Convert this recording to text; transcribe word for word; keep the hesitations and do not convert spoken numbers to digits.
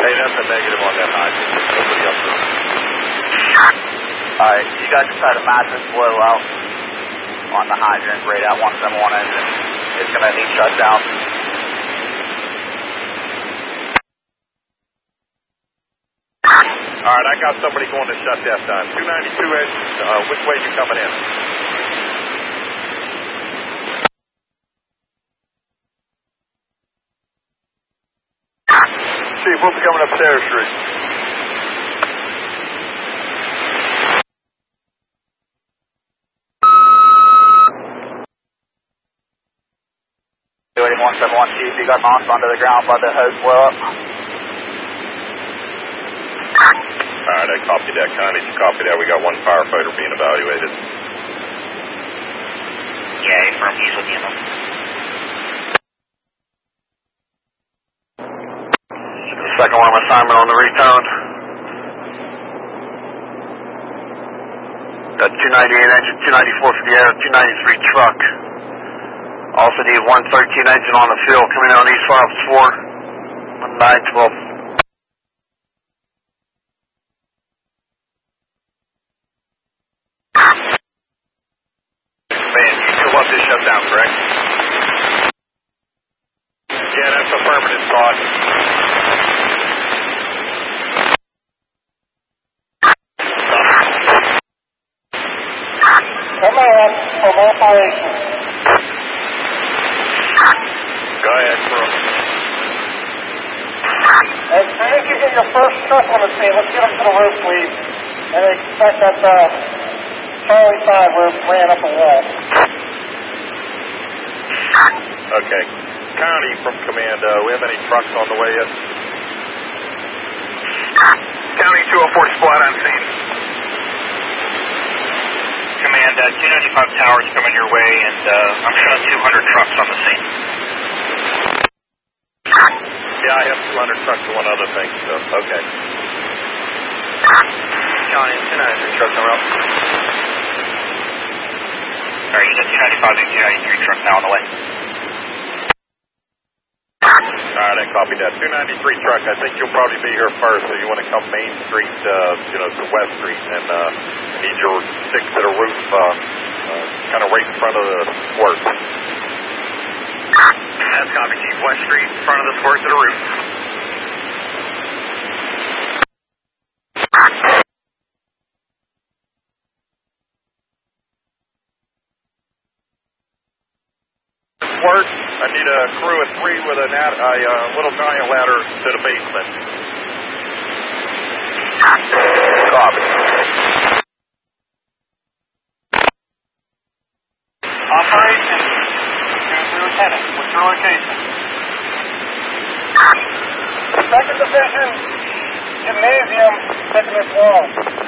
Hey, that's a negative on that hydrant. Nobody up there. Alright, you guys can try to match this blowout on the hydrant, rate out one seven one engine. It's going to need shutdown. Alright, I got somebody going to shut that down. two ninety-two engine, uh, which way you coming in? Chief, we'll be coming up Terrace Street. one seven one Chief, you got knocked onto the ground by the hose blow up. Alright, I copied that. Connie, you copy that. We got one firefighter being evaluated. Yeah, from he's looking at them. Second one assignment on the retone. Got two ninety-eight engine, two ninety-four for the air, two ninety-three truck. Also need one thirteen engine on the field coming out on East five four, nine twelve. Man, you still want this shutdown, correct? Yeah, that's a permanent thought. Come on, from operation. Go ahead, bro. As soon as you get your first truck on the scene, let's get them to the roof, please. And expect that uh, Charlie five ran up a wall. Okay. County from command, uh, we have any trucks on the way yet? County two oh four squad on scene. Command, uh, two ninety-five towers coming your way, and uh, I'm showing two hundred trucks on the scene. Yeah, I have two hundred trucks and one other thing, so, okay. County, two ninety-three trucks in a row. Alright, you got two ninety-five and two ninety-three trucks now on the way. Alright, I copied that. two ninety-three truck, I think you'll probably be here first, so you want to come Main Street, uh, you know, to West Street, and uh, need your stick to the roof, uh, uh, kind of right in front of the squirt. That's copy, Chief. West Street, in front of the squirt to the roof. Squirt, I need a crew of three with a, nat- a uh, little giant ladder to the basement. Copy. Operation. Lieutenant, what's your location? Second Division Gymnasium, Thickness Wall.